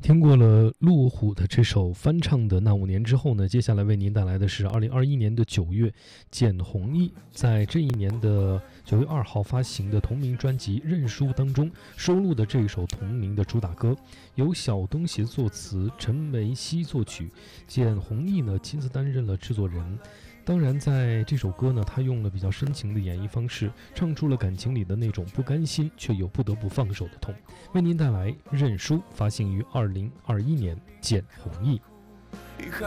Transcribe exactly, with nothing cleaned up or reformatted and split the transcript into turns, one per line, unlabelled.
听过了陆虎的这首翻唱的《那五年》之后呢，接下来为您带来的是二零二一年的九月，简弘毅在这一年的九月二号发行的同名专辑《认输》当中收录的这首同名的主打歌，由小东协作词，陈维希作曲，简弘毅呢亲自担任了制作人。当然在这首歌呢，他用了比较深情的演绎方式，唱出了感情里的那种不甘心却又不得不放手的痛。为您带来《认输》，发行于二零二一年，简弘毅。
遗憾